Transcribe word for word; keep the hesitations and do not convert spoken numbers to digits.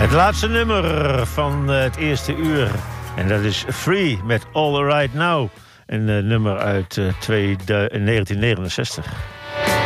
Het laatste nummer van het eerste uur. En dat is Free met All Right Now. Een uh, nummer uit uh, negentien negenenzestig.